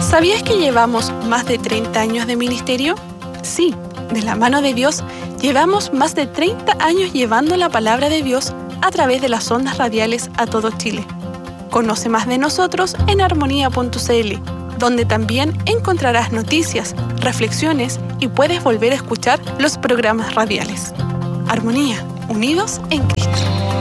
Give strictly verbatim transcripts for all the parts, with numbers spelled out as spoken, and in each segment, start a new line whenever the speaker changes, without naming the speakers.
¿Sabías que llevamos más de treinta años de ministerio? Sí, de la mano de Dios, llevamos más de treinta años llevando la palabra de Dios a través de las ondas radiales a todo Chile. Conoce más de nosotros en armonía punto c l, donde también encontrarás noticias, reflexiones y puedes volver a escuchar los programas radiales. Armonía, unidos en Cristo.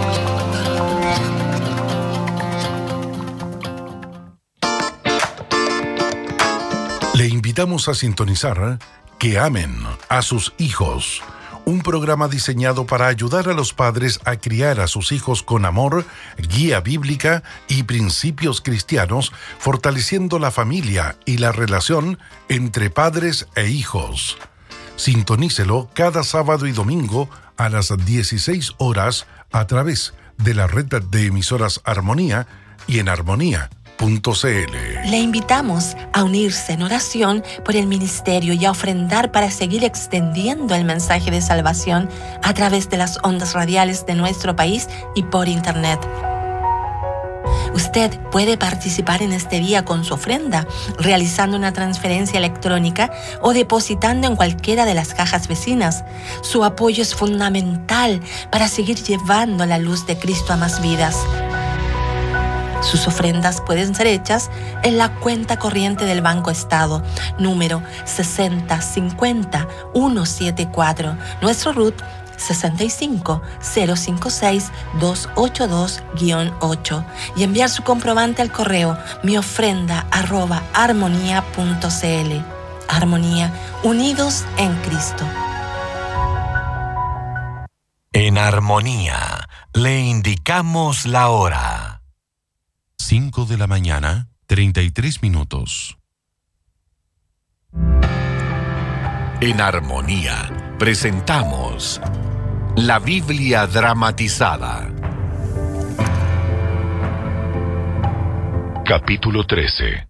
Le invitamos a sintonizar Que amen a sus hijos, un programa diseñado para ayudar a los padres a criar a sus hijos con amor, guía bíblica y principios cristianos, fortaleciendo la familia y la relación entre padres e hijos. Sintonícelo cada sábado y domingo a las dieciséis horas a través de la red de emisoras Armonía y en armonía punto c l.
Le invitamos a unirse en oración por el ministerio y a ofrendar para seguir extendiendo el mensaje de salvación a través de las ondas radiales de nuestro país y por internet. Usted puede participar en este día con su ofrenda, realizando una transferencia electrónica o depositando en cualquiera de las cajas vecinas. Su apoyo es fundamental para seguir llevando la luz de Cristo a más vidas. Sus ofrendas pueden ser hechas en la cuenta corriente del Banco Estado, número sesenta cincuenta ciento setenta y cuatro, nuestro R U T sesenta y cinco cero cinco seis dos ocho dos guion ocho, y enviar su comprobante al correo miofrenda arroba armonía punto c l. Armonía, unidos en Cristo.
En Armonía le indicamos la hora.
cinco de la mañana, treinta y tres minutos.
En Armonía presentamos la Biblia dramatizada. Capítulo trece.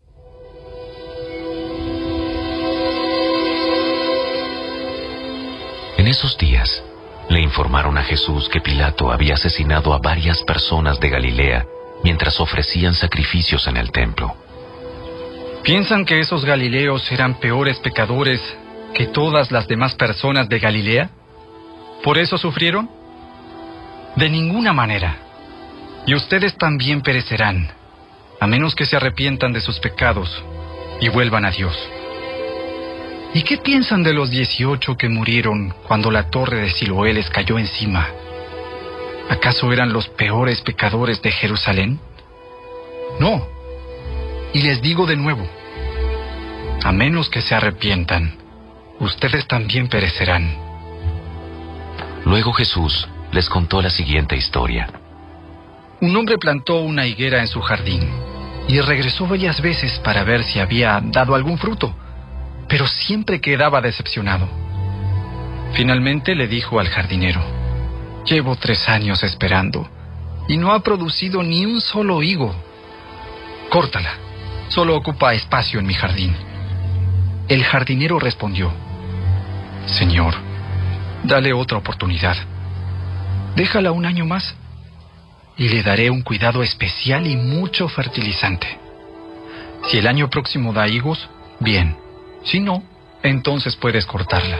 En esos días, le informaron a Jesús que Pilato había asesinado a varias personas de Galilea mientras ofrecían sacrificios en el templo.
¿Piensan que esos galileos eran peores pecadores que todas las demás personas de Galilea? ¿Por eso sufrieron? De ninguna manera. Y ustedes también perecerán, a menos que se arrepientan de sus pecados y vuelvan a Dios. ¿Y qué piensan de los dieciocho que murieron cuando la torre de Siloé les cayó encima? ¿Acaso eran los peores pecadores de Jerusalén? No. Y les digo de nuevo, a menos que se arrepientan, ustedes también perecerán.
Luego Jesús les contó la siguiente historia.
Un hombre plantó una higuera en su jardín y regresó varias veces para ver si había dado algún fruto, pero siempre quedaba decepcionado. Finalmente le dijo al jardinero: llevo tres años esperando y no ha producido ni un solo higo. Córtala, solo ocupa espacio en mi jardín. El jardinero respondió: Señor, dale otra oportunidad. Déjala un año más y le daré un cuidado especial y mucho fertilizante. Si el año próximo da higos, bien. Si no, entonces puedes cortarla.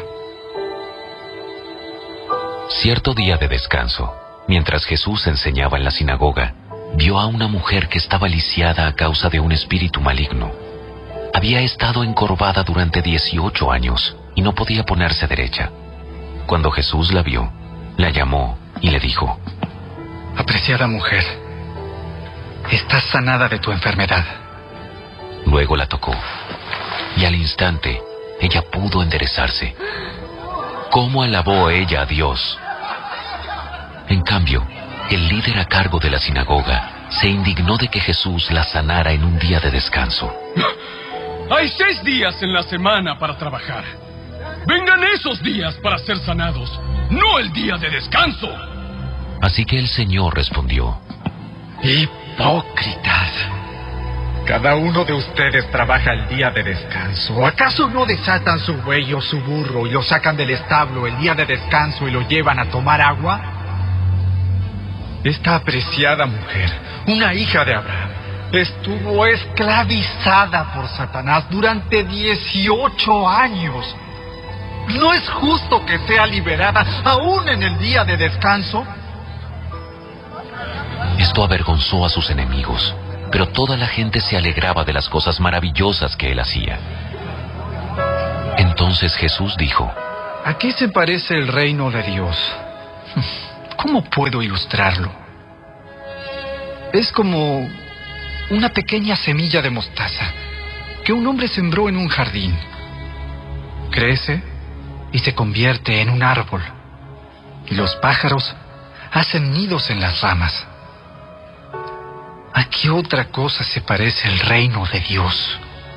Cierto día de descanso, mientras Jesús enseñaba en la sinagoga, vio a una mujer que estaba lisiada a causa de un espíritu maligno. Había estado encorvada durante dieciocho años y no podía ponerse derecha. Cuando Jesús la vio, la llamó y le dijo:
Apreciada mujer, estás sanada de tu enfermedad.
Luego la tocó, y al instante ella pudo enderezarse. ¿Cómo alabó ella a Dios? En cambio, el líder a cargo de la sinagoga se indignó de que Jesús la sanara en un día de descanso.
Hay seis días en la semana para trabajar. Vengan esos días para ser sanados, no el día de descanso.
Así que el Señor respondió:
Hipócritas. Cada uno de ustedes trabaja el día de descanso. ¿Acaso no desatan su buey o su burro y lo sacan del establo el día de descanso y lo llevan a tomar agua? Esta apreciada mujer, una hija de Abraham, estuvo esclavizada por Satanás durante dieciocho años. ¿No es justo que sea liberada aún en el día de descanso?
Esto avergonzó a sus enemigos, pero toda la gente se alegraba de las cosas maravillosas que él hacía. Entonces Jesús dijo:
¿A qué se parece el reino de Dios? ¿Cómo puedo ilustrarlo? Es como una pequeña semilla de mostaza que un hombre sembró en un jardín. Crece y se convierte en un árbol, y los pájaros hacen nidos en las ramas. ¿A qué otra cosa se parece el reino de Dios?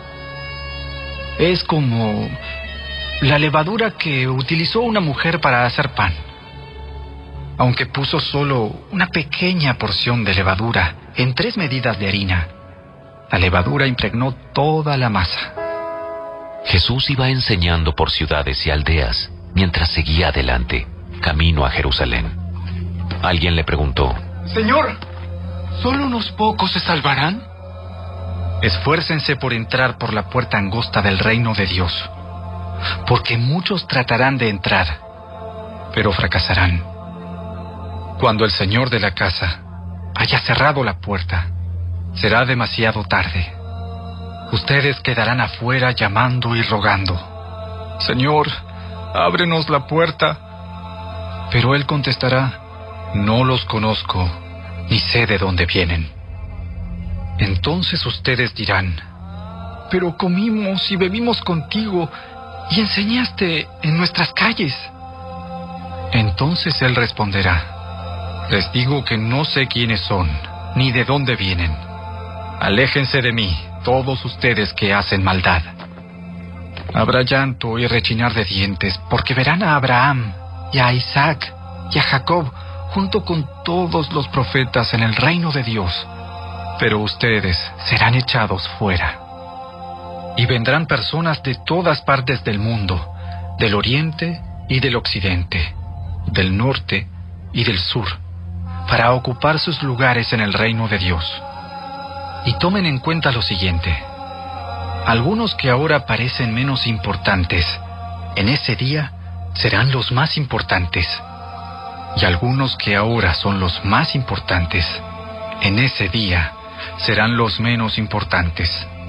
Es como la levadura que utilizó una mujer para hacer pan. Aunque puso solo una pequeña porción de levadura en tres medidas de harina, la levadura impregnó toda la masa.
Jesús iba enseñando por ciudades y aldeas mientras seguía adelante, camino a Jerusalén. Alguien le preguntó:
Señor, ¿solo unos pocos se salvarán?
Esfuércense por entrar por la puerta angosta del reino de Dios, porque muchos tratarán de entrar, pero fracasarán. Cuando el señor de la casa haya cerrado la puerta, será demasiado tarde. Ustedes quedarán afuera llamando y rogando: Señor, ábrenos la puerta. Pero él contestará: no los conozco, ni sé de dónde vienen. Entonces ustedes dirán: pero comimos y bebimos contigo y enseñaste en nuestras calles. Entonces él responderá: les digo que no sé quiénes son, ni de dónde vienen. Aléjense de mí, todos ustedes que hacen maldad. Habrá llanto y rechinar de dientes, porque verán a Abraham, y a Isaac, y a Jacob, junto con todos los profetas en el reino de Dios. Pero ustedes serán echados fuera. Y vendrán personas de todas partes del mundo, del oriente y del occidente, del norte y del sur, para ocupar sus lugares en el reino de Dios. Y tomen en cuenta lo siguiente: algunos que ahora parecen menos importantes, en ese día serán los más importantes. Y algunos que ahora son los más importantes, en ese día serán los menos importantes.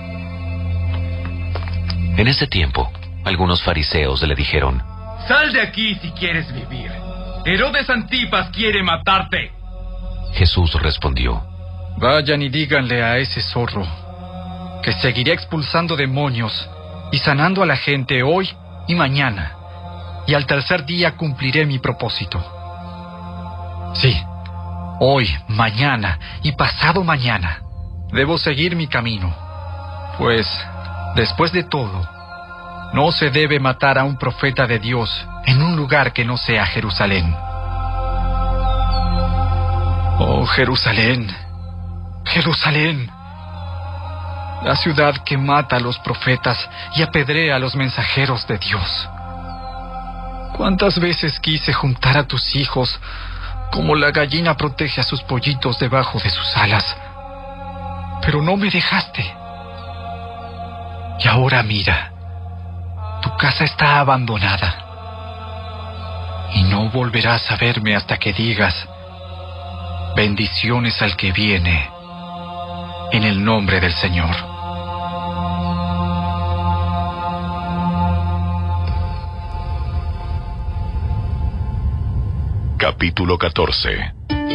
En ese tiempo, algunos fariseos le dijeron:
Sal de aquí si quieres vivir. Herodes Antipas quiere matarte.
Jesús respondió:
vayan y díganle a ese zorro que seguiré expulsando demonios y sanando a la gente hoy y mañana, y al tercer día cumpliré mi propósito. Sí, hoy, mañana y pasado mañana debo seguir mi camino, pues, después de todo, no se debe matar a un profeta de Dios en un lugar que no sea Jerusalén. Oh, Jerusalén, Jerusalén, la ciudad que mata a los profetas y apedrea a los mensajeros de Dios. ¿Cuántas veces quise juntar a tus hijos como la gallina protege a sus pollitos debajo de sus alas? Pero no me dejaste. Y ahora mira, tu casa está abandonada. Y no volverás a verme hasta que digas: bendiciones al que viene, en el nombre del Señor.
Capítulo catorce.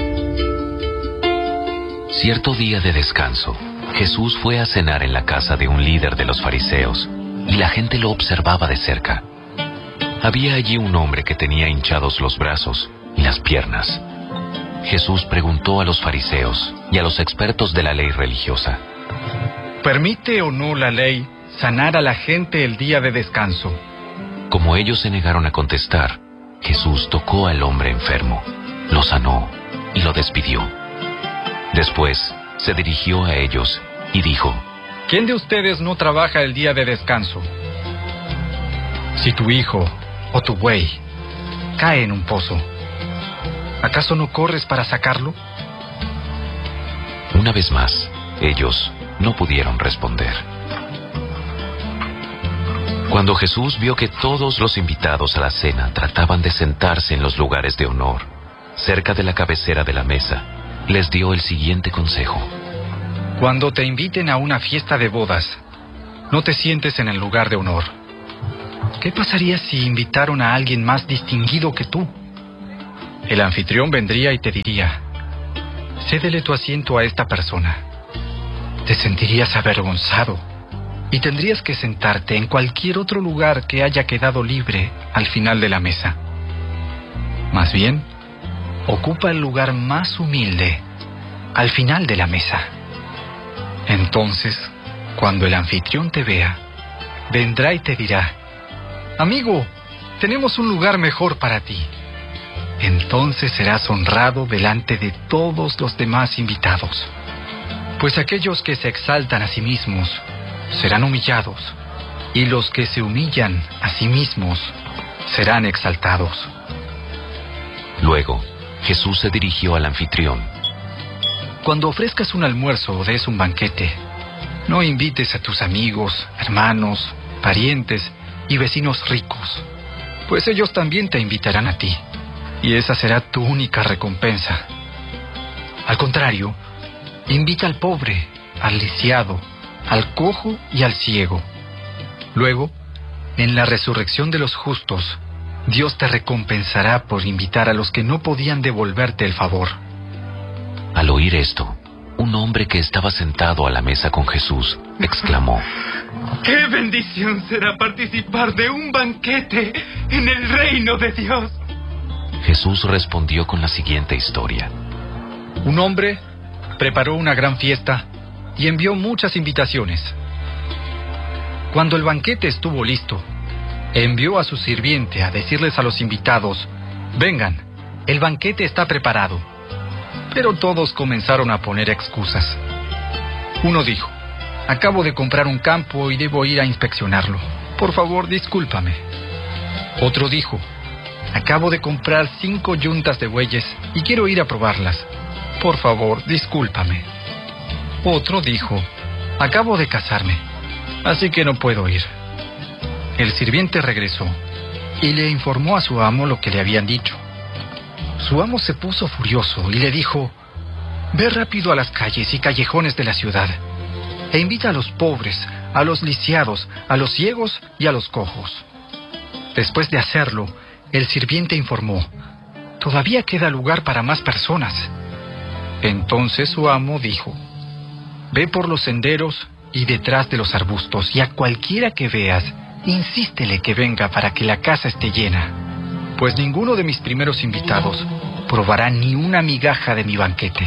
Cierto día de descanso, Jesús fue a cenar en la casa de un líder de los fariseos, y la gente lo observaba de cerca. Había allí un hombre que tenía hinchados los brazos y las piernas. Jesús preguntó a los fariseos y a los expertos de la ley religiosa:
¿permite o no la ley sanar a la gente el día de descanso?
Como ellos se negaron a contestar, Jesús tocó al hombre enfermo, lo sanó y lo despidió. Después se dirigió a ellos y dijo:
¿quién de ustedes no trabaja el día de descanso? Si tu hijo o tu buey cae en un pozo, ¿acaso no corres para sacarlo?
Una vez más, Ellos no pudieron responder. Cuando Jesús vio que todos los invitados a la cena trataban de sentarse en los lugares de honor, cerca de la cabecera de la mesa, les dio el siguiente consejo.
Cuando te inviten a una fiesta de bodas, no te sientes en el lugar de honor. ¿Qué pasaría si invitaron a alguien más distinguido que tú? El anfitrión vendría y te diría: cédele tu asiento a esta persona. Te sentirías avergonzado y tendrías que sentarte en cualquier otro lugar que haya quedado libre al final de la mesa. Más bien, ocupa el lugar más humilde al final de la mesa. Entonces, cuando el anfitrión te vea, vendrá y te dirá: amigo, tenemos un lugar mejor para ti. Entonces serás honrado delante de todos los demás invitados. Pues aquellos que se exaltan a sí mismos serán humillados, y los que se humillan a sí mismos serán exaltados.
Luego, Jesús se dirigió al anfitrión.
Cuando ofrezcas un almuerzo o des un banquete, no invites a tus amigos, hermanos, parientes y vecinos ricos, pues ellos también te invitarán a ti, y esa será tu única recompensa. Al contrario, invita al pobre, al lisiado, al cojo y al ciego. Luego, en la resurrección de los justos, Dios te recompensará por invitar a los que no podían devolverte el favor.
Al oír esto, un hombre que estaba sentado a la mesa con Jesús exclamó:
¡qué bendición será participar de un banquete en el reino de Dios!
Jesús respondió con la siguiente historia.
Un hombre preparó una gran fiesta y envió muchas invitaciones. Cuando el banquete estuvo listo, envió a su sirviente a decirles a los invitados: vengan, el banquete está preparado. Pero todos comenzaron a poner excusas. Uno dijo: acabo de comprar un campo y debo ir a inspeccionarlo. Por favor, discúlpame. Otro dijo: acabo de comprar cinco yuntas de bueyes y quiero ir a probarlas. Por favor, discúlpame. Otro dijo: acabo de casarme, así que no puedo ir. El sirviente regresó y le informó a su amo lo que le habían dicho. Su amo se puso furioso y le dijo: ve rápido a las calles y callejones de la ciudad e invita a los pobres, a los lisiados, a los ciegos y a los cojos. Después de hacerlo, el sirviente informó: todavía queda lugar para más personas. Entonces su amo dijo: ve por los senderos y detrás de los arbustos, y a cualquiera que veas, insístele que venga para que la casa esté llena, pues ninguno de mis primeros invitados probará ni una migaja de mi banquete.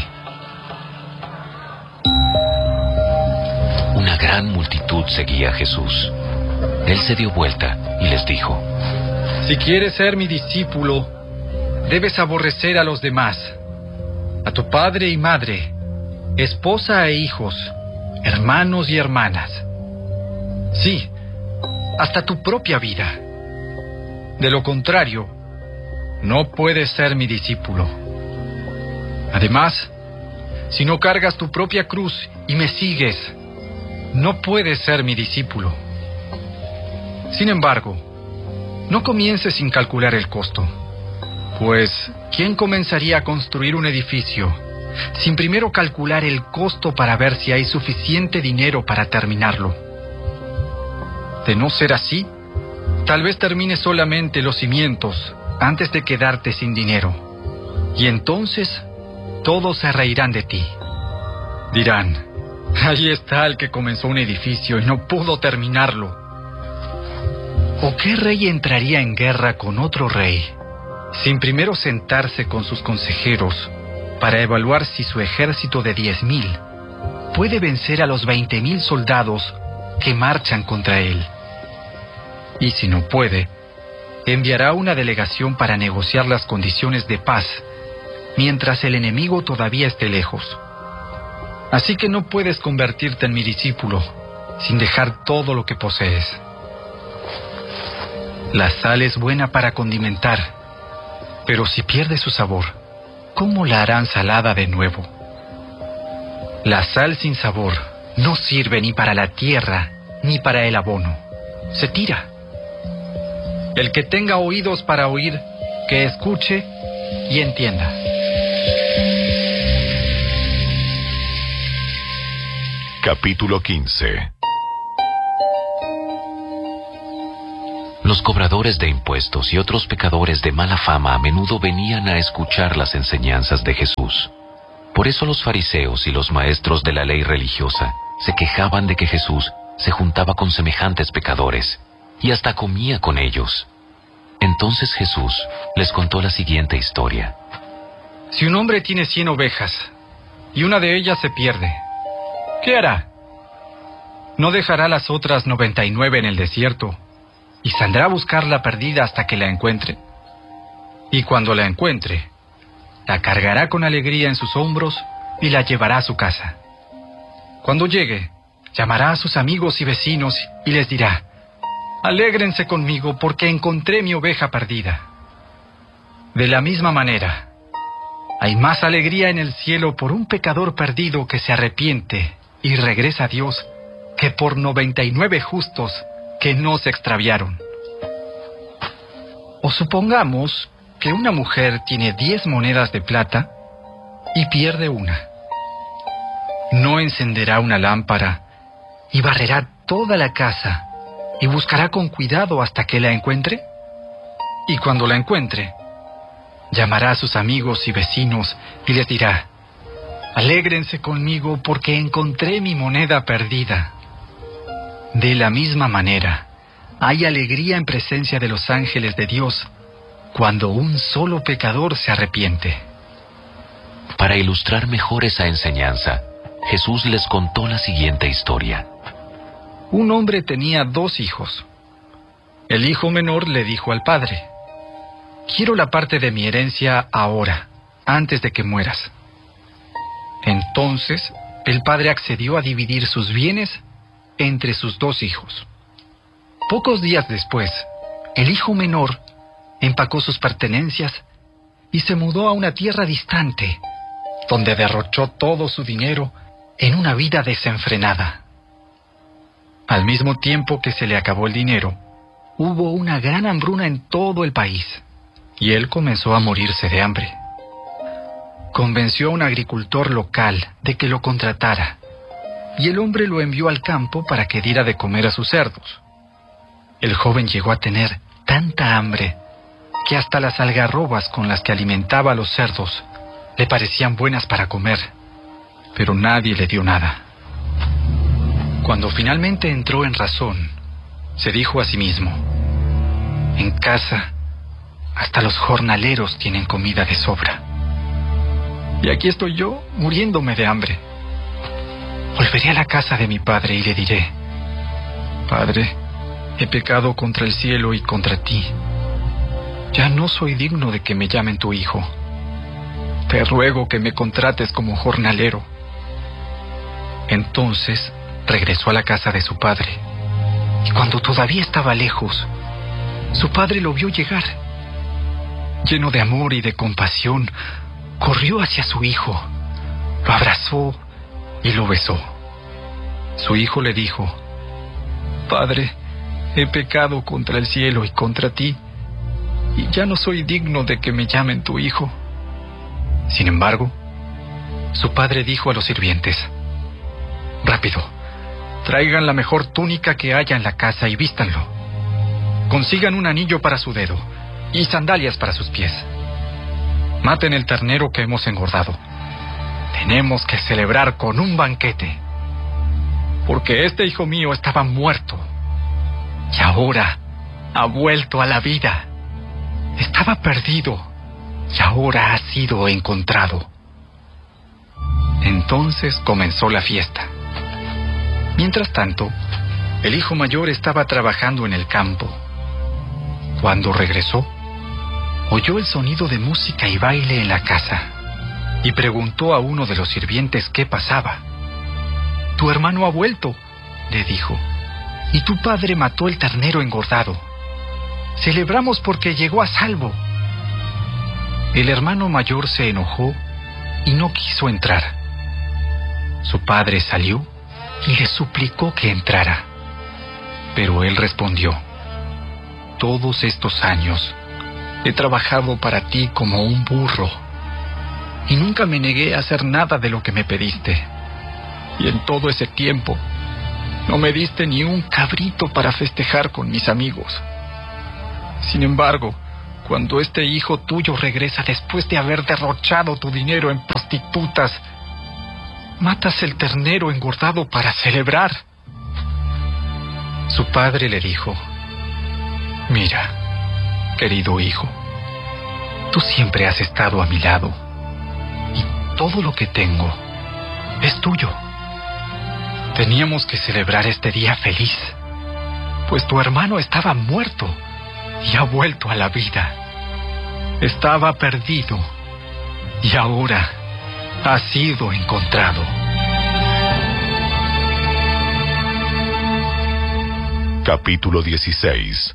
Una gran multitud seguía a Jesús. Él se dio vuelta y les dijo:
si quieres ser mi discípulo, debes aborrecer a los demás, a tu padre y madre, esposa e hijos, hermanos y hermanas. Sí, hasta tu propia vida. De lo contrario, no puedes ser mi discípulo. Además, si no cargas tu propia cruz y me sigues, no puedes ser mi discípulo. Sin embargo, no comiences sin calcular el costo, pues ¿quién comenzaría a construir un edificio sin primero calcular el costo para ver si hay suficiente dinero para terminarlo? De no ser así, tal vez termines solamente los cimientos antes de quedarte sin dinero, y entonces todos se reirán de ti. Dirán: ahí está el que comenzó un edificio y no pudo terminarlo. ¿O qué rey entraría en guerra con otro rey sin primero sentarse con sus consejeros para evaluar si su ejército de diez mil puede vencer a los veinte mil soldados que marchan contra él? Y si no puede, enviará una delegación para negociar las condiciones de paz mientras el enemigo todavía esté lejos. Así que no puedes convertirte en mi discípulo sin dejar todo lo que posees. La sal es buena para condimentar, pero si pierde su sabor, ¿cómo la harán salada de nuevo? La sal sin sabor no sirve ni para la tierra ni para el abono. Se tira. El que tenga oídos para oír, que escuche y entienda.
Capítulo quince.
Los cobradores de impuestos y otros pecadores de mala fama a menudo venían a escuchar las enseñanzas de Jesús. Por eso los fariseos y los maestros de la ley religiosa se quejaban de que Jesús se juntaba con semejantes pecadores y hasta comía con ellos. Entonces Jesús les contó la siguiente historia.
Si un hombre tiene cien ovejas y una de ellas se pierde, ¿qué hará? ¿No dejará las otras noventa y nueve en el desierto y saldrá a buscar la perdida hasta que la encuentre? Y cuando la encuentre, la cargará con alegría en sus hombros y la llevará a su casa. Cuando llegue, llamará a sus amigos y vecinos y les dirá: «Alégrense conmigo porque encontré mi oveja perdida». De la misma manera, hay más alegría en el cielo por un pecador perdido que se arrepiente y regresa a Dios que por noventa y nueve justos que no se extraviaron. O supongamos que una mujer tiene diez monedas de plata y pierde una. ¿No encenderá una lámpara y barrerá toda la casa y buscará con cuidado hasta que la encuentre? Y cuando la encuentre, llamará a sus amigos y vecinos y les dirá: «Alégrense conmigo porque encontré mi moneda perdida». De la misma manera, hay alegría en presencia de los ángeles de Dios cuando un solo pecador se arrepiente.
Para ilustrar mejor esa enseñanza, Jesús les contó la siguiente historia.
Un hombre tenía dos hijos. El hijo menor le dijo al padre: «Quiero la parte de mi herencia ahora, antes de que mueras». Entonces, el padre accedió a dividir sus bienes entre sus dos hijos. Pocos días después, el hijo menor empacó sus pertenencias y se mudó a una tierra distante, donde derrochó todo su dinero en una vida desenfrenada. Al mismo tiempo que se le acabó el dinero, hubo una gran hambruna en todo el país, y él comenzó a morirse de hambre. Convenció a un agricultor local de que lo contratara, y el hombre lo envió al campo para que diera de comer a sus cerdos. El joven llegó a tener tanta hambre que hasta las algarrobas con las que alimentaba a los cerdos le parecían buenas para comer, pero nadie le dio nada. Cuando finalmente entró en razón, se dijo a sí mismo: «En casa, hasta los jornaleros tienen comida de sobra. Y aquí estoy yo, muriéndome de hambre. Volveré a la casa de mi padre y le diré: Padre, he pecado contra el cielo y contra ti. Ya no soy digno de que me llamen tu hijo. Te ruego que me contrates como jornalero». Entonces regresó a la casa de su padre, y cuando todavía estaba lejos, su padre lo vio llegar. Lleno de amor y de compasión, corrió hacia su hijo, lo abrazó y lo besó. Su hijo le dijo: «Padre, he pecado contra el cielo y contra ti, y ya no soy digno de que me llamen tu hijo». Sin embargo, su padre dijo a los sirvientes: «Rápido, traigan la mejor túnica que haya en la casa y vístanlo. Consigan un anillo para su dedo y sandalias para sus pies. Maten el ternero que hemos engordado. Tenemos que celebrar con un banquete, porque este hijo mío estaba muerto y ahora ha vuelto a la vida. Estaba perdido y ahora ha sido encontrado». Entonces comenzó la fiesta. Mientras tanto, el hijo mayor estaba trabajando en el campo. Cuando regresó, oyó el sonido de música y baile en la casa y preguntó a uno de los sirvientes qué pasaba. «Tu hermano ha vuelto», le dijo, «y tu padre mató el ternero engordado. Celebramos porque llegó a salvo». El hermano mayor se enojó y no quiso entrar.
Su padre salió y le suplicó que entrara. Pero él respondió: todos estos años he trabajado para ti como un burro y nunca me negué a hacer nada de lo que me pediste. Y en todo ese tiempo no me diste ni un cabrito para festejar con mis amigos. Sin embargo, cuando este hijo tuyo regresa después de haber derrochado tu dinero en prostitutas, matas el ternero engordado para celebrar. Su padre le dijo: mira, querido hijo, tú siempre has estado a mi lado y todo lo que tengo es tuyo. Teníamos que celebrar este día feliz, pues tu hermano estaba muerto y ha vuelto a la vida. Estaba perdido y ahora ha sido encontrado.
Capítulo dieciséis.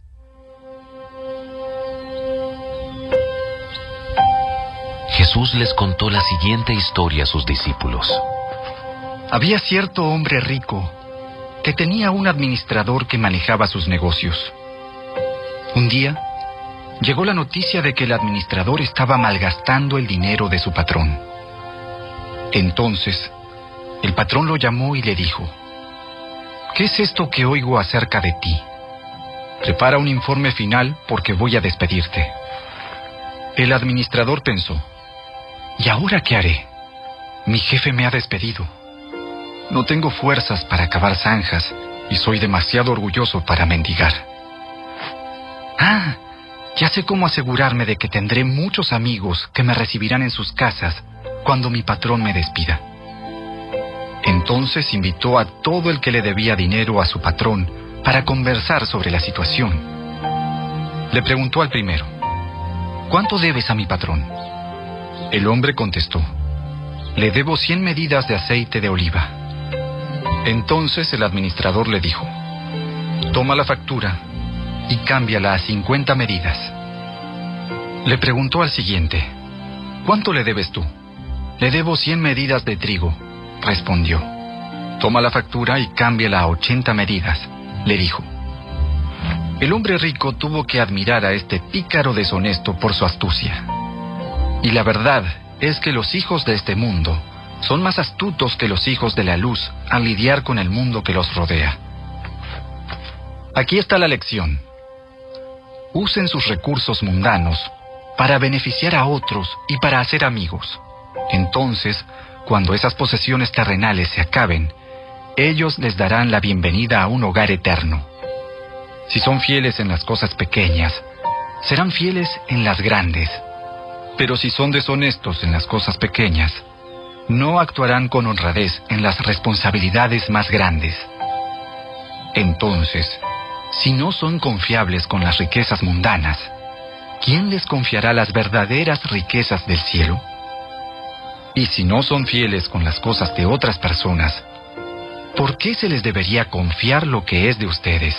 Jesús les contó la siguiente historia a sus discípulos.
Había cierto hombre rico que tenía un administrador que manejaba sus negocios. Un día, llegó la noticia de que el administrador estaba malgastando el dinero de su patrón. Entonces, el patrón lo llamó y le dijo: ¿qué es esto que oigo acerca de ti? Prepara un informe final porque voy a despedirte. El administrador pensó: ¿y ahora qué haré? Mi jefe me ha despedido. No tengo fuerzas para cavar zanjas y soy demasiado orgulloso para mendigar. Ah, ya sé cómo asegurarme de que tendré muchos amigos que me recibirán en sus casas cuando mi patrón me despida. Entonces invitó a todo el que le debía dinero a su patrón para conversar sobre la situación. Le preguntó al primero: ¿cuánto debes a mi patrón? El hombre contestó: le debo cien medidas de aceite de oliva. Entonces el administrador le dijo: toma la factura y cámbiala a cincuenta medidas. Le preguntó al siguiente: ¿cuánto le debes tú? Le debo cien medidas de trigo, respondió. Toma la factura y cámbiala a ochenta medidas, le dijo. El hombre rico tuvo que admirar a este pícaro deshonesto por su astucia. Y la verdad es que los hijos de este mundo son más astutos que los hijos de la luz al lidiar con el mundo que los rodea. Aquí está la lección. Usen sus recursos mundanos para beneficiar a otros y para hacer amigos. Entonces, cuando esas posesiones terrenales se acaben, ellos les darán la bienvenida a un hogar eterno. Si son fieles en las cosas pequeñas, serán fieles en las grandes. Pero si son deshonestos en las cosas pequeñas, no actuarán con honradez en las responsabilidades más grandes. Entonces, si no son confiables con las riquezas mundanas, ¿quién les confiará las verdaderas riquezas del cielo? Y si no son fieles con las cosas de otras personas, ¿por qué se les debería confiar lo que es de ustedes?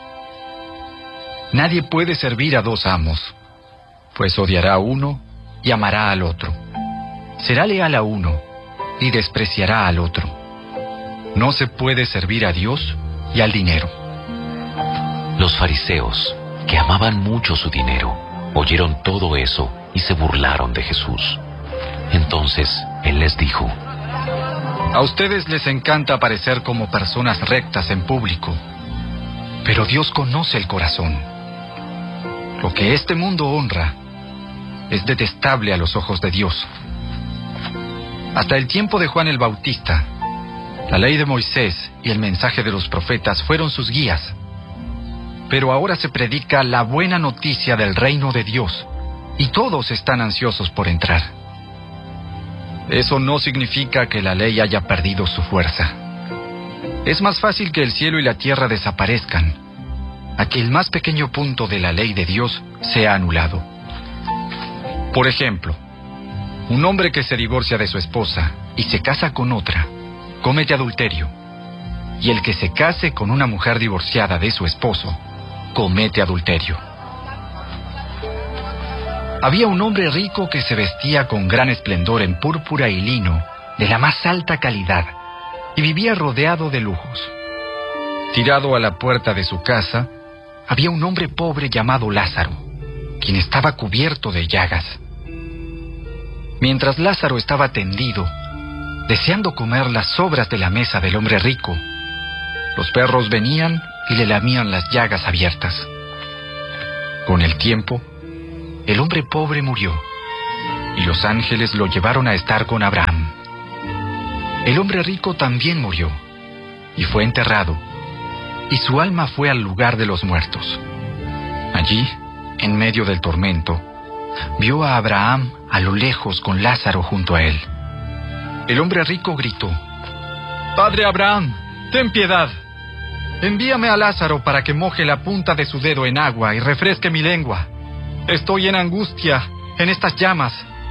Nadie puede servir a dos amos, pues odiará a uno y amará al otro. Será leal a uno y despreciará al otro. No se puede servir a Dios y al dinero.
Los fariseos, que amaban mucho su dinero, oyeron todo eso y se burlaron de Jesús. Entonces él les dijo:
a ustedes les encanta parecer como personas rectas en público, pero Dios conoce el corazón. Lo que este mundo honra es detestable a los ojos de Dios. Hasta el tiempo de Juan el Bautista, la ley de Moisés y el mensaje de los profetas fueron sus guías. Pero ahora se predica la buena noticia del reino de Dios, y todos están ansiosos por entrar. Eso no significa que la ley haya perdido su fuerza. Es más fácil que el cielo y la tierra desaparezcan, a que el más pequeño punto de la ley de Dios sea anulado. Por ejemplo, un hombre que se divorcia de su esposa y se casa con otra, comete adulterio. Y el que se case con una mujer divorciada de su esposo, comete adulterio. Había un hombre rico que se vestía con gran esplendor en púrpura y lino de la más alta calidad y vivía rodeado de lujos. Tirado a la puerta de su casa, había un hombre pobre llamado Lázaro, quien estaba cubierto de llagas. Mientras Lázaro estaba tendido, deseando comer las sobras de la mesa del hombre rico, los perros venían y le lamían las llagas abiertas. Con el tiempo, el hombre pobre murió, y los ángeles lo llevaron a estar con Abraham. El hombre rico también murió, y fue enterrado, y su alma fue al lugar de los muertos. Allí, en medio del tormento, vio a Abraham a lo lejos con Lázaro junto a él. El hombre rico gritó: «Padre Abraham, ten piedad. Envíame a Lázaro para que moje la punta de su dedo en agua y refresque mi lengua. Estoy en angustia, en estas llamas».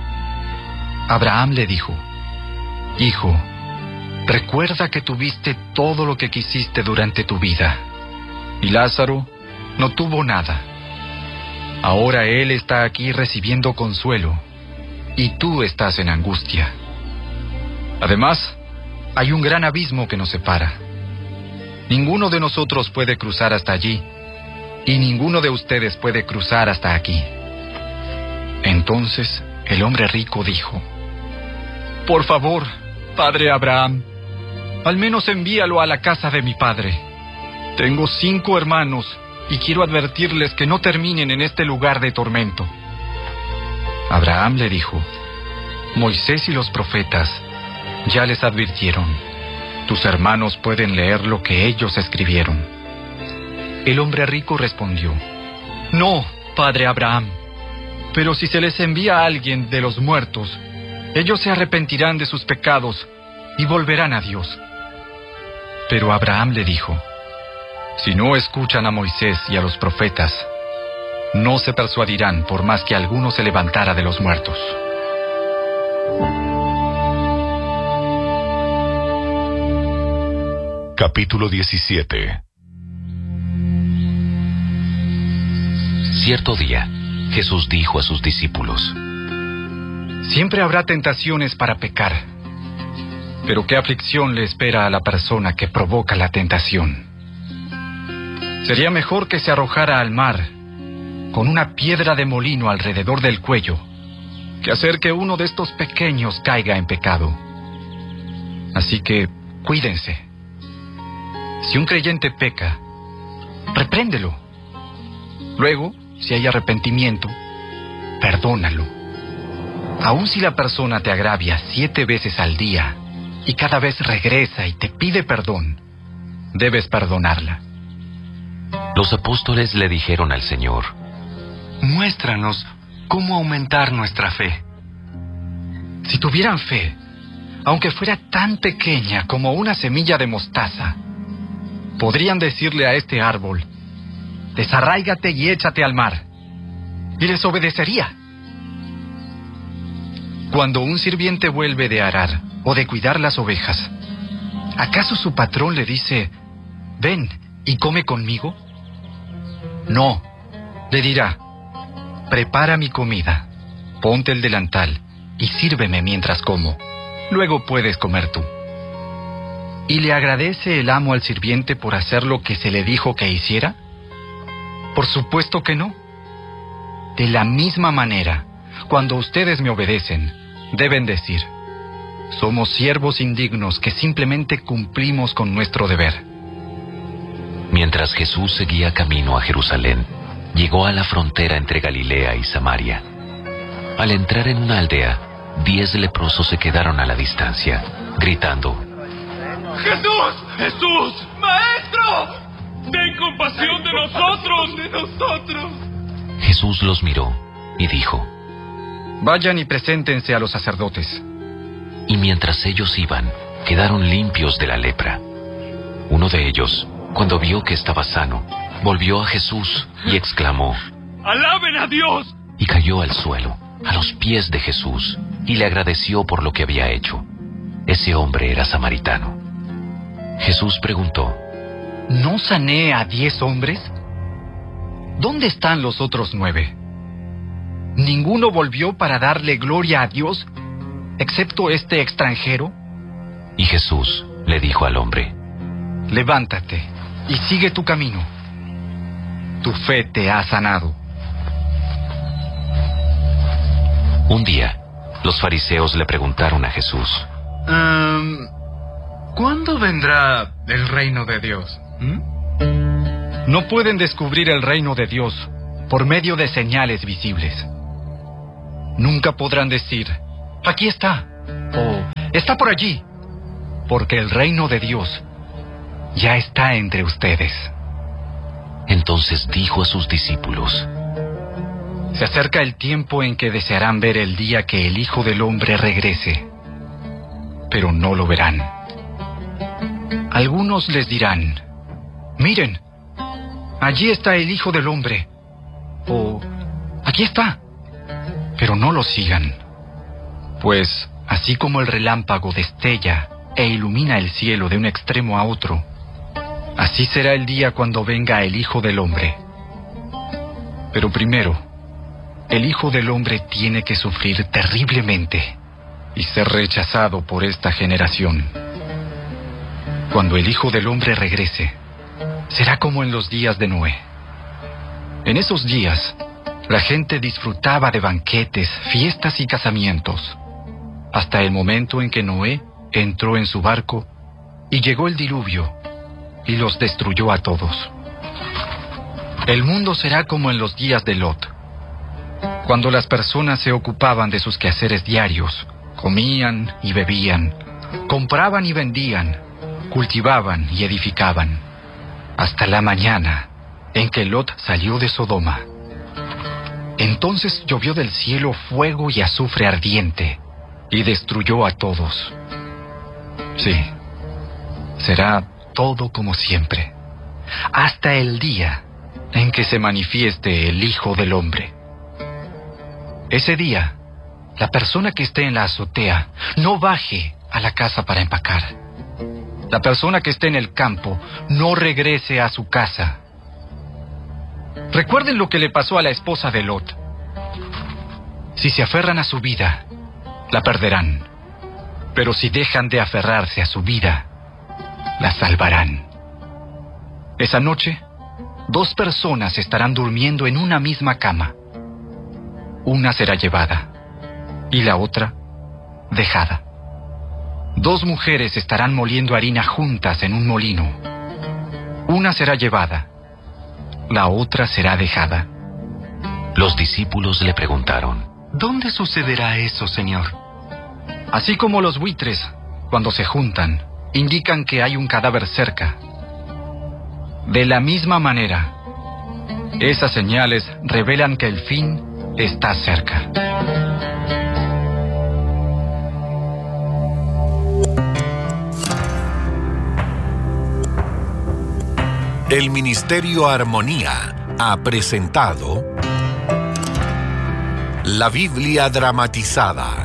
Abraham le dijo: «Hijo, recuerda que tuviste todo lo que quisiste durante tu vida, y Lázaro no tuvo nada. Ahora él está aquí recibiendo consuelo, y tú estás en angustia. Además, hay un gran abismo que nos separa. Ninguno de nosotros puede cruzar hasta allí, y ninguno de ustedes puede cruzar hasta aquí». Entonces el hombre rico dijo: «Por favor, padre Abraham, al menos envíalo a la casa de mi padre. Tengo cinco hermanos y quiero advertirles que no terminen en este lugar de tormento». Abraham le dijo: «Moisés y los profetas ya les advirtieron. Tus hermanos pueden leer lo que ellos escribieron». El hombre rico respondió: «No, padre Abraham, pero si se les envía a alguien de los muertos, ellos se arrepentirán de sus pecados y volverán a Dios». Pero Abraham le dijo: «Si no escuchan a Moisés y a los profetas, no se persuadirán por más que alguno se levantara de los muertos».
Capítulo diecisiete.
Cierto día, Jesús dijo a sus discípulos:
«Siempre habrá tentaciones para pecar, pero qué aflicción le espera a la persona que provoca la tentación. Sería mejor que se arrojara al mar con una piedra de molino alrededor del cuello que hacer que uno de estos pequeños caiga en pecado. Así que cuídense. Si un creyente peca, repréndelo. Luego, si hay arrepentimiento, perdónalo. Aun si la persona te agravia siete veces al día y cada vez regresa y te pide perdón, debes perdonarla».
Los apóstoles le dijeron al Señor:
«Muéstranos cómo aumentar nuestra fe». Si tuvieran fe, aunque fuera tan pequeña como una semilla de mostaza, podrían decirle a este árbol: «Desarráigate y échate al mar», y les obedecería. Cuando un sirviente vuelve de arar o de cuidar las ovejas, ¿acaso su patrón le dice: «Ven y come conmigo»? No, le dirá: «Prepara mi comida, ponte el delantal y sírveme mientras como. Luego puedes comer tú». ¿Y le agradece el amo al sirviente por hacer lo que se le dijo que hiciera? Por supuesto que no. De la misma manera, cuando ustedes me obedecen, deben decir: «Somos siervos indignos que simplemente cumplimos con nuestro deber».
Mientras Jesús seguía camino a Jerusalén, llegó a la frontera entre Galilea y Samaria. Al entrar en una aldea, diez leprosos se quedaron a la distancia, gritando:
¡Jesús! ¡Jesús! ¡Maestro! ¡Ten compasión de nosotros! ¡De nosotros!
Jesús los miró y dijo:
«Vayan y preséntense a los sacerdotes».
Y mientras ellos iban, quedaron limpios de la lepra. Uno de ellos, cuando vio que estaba sano, volvió a Jesús y exclamó:
¡Alaben a Dios!
Y cayó al suelo, a los pies de Jesús, y le agradeció por lo que había hecho. Ese hombre era samaritano. Jesús preguntó:
¿No sané a diez hombres? ¿Dónde están los otros nueve? ¿Ninguno volvió para darle gloria a Dios, excepto este extranjero?
Y Jesús, le dijo al hombre:
levántate y sigue tu camino. Tu fe te ha sanado.
Un día, los fariseos le preguntaron a Jesús:
Um, ¿Cuándo vendrá el reino de Dios? ¿Mm?
No pueden descubrir el reino de Dios por medio de señales visibles. Nunca podrán decir: aquí está, o está por allí, porque el reino de Dios ya está entre ustedes.
Entonces dijo a sus discípulos:
se acerca el tiempo en que desearán ver el día que el Hijo del Hombre regrese, pero no lo verán. Algunos les dirán: miren, allí está el Hijo del Hombre, o aquí está, pero no lo sigan. Pues así como el relámpago destella e ilumina el cielo de un extremo a otro, así será el día cuando venga el Hijo del Hombre. Pero primero, el Hijo del Hombre tiene que sufrir terriblemente y ser rechazado por esta generación. Cuando el Hijo del Hombre regrese, será como en los días de Noé. En esos días, la gente disfrutaba de banquetes, fiestas y casamientos, hasta el momento en que Noé entró en su barco y llegó el diluvio y los destruyó a todos. El mundo será como en los días de Lot, cuando las personas se ocupaban de sus quehaceres diarios, comían y bebían, compraban y vendían, cultivaban y edificaban, hasta la mañana en que Lot salió de Sodoma. Entonces llovió del cielo fuego y azufre ardiente, y destruyó a todos. Sí, será todo como siempre, hasta el día en que se manifieste el Hijo del Hombre. Ese día, la persona que esté en la azotea no baje a la casa para empacar. La persona que esté en el campo no regrese a su casa. Recuerden lo que le pasó a la esposa de Lot. Si se aferran a su vida, la perderán. Pero si dejan de aferrarse a su vida, la salvarán. Esa noche, dos personas estarán durmiendo en una misma cama. Una será llevada y la otra dejada. Dos mujeres estarán moliendo harina juntas en un molino. Una será llevada, la otra será dejada.
Los discípulos le preguntaron:
¿dónde sucederá eso, Señor?
Así como los buitres, cuando se juntan, indican que hay un cadáver cerca. De la misma manera, esas señales revelan que el fin está cerca.
El Ministerio Armonía ha presentado La Biblia dramatizada.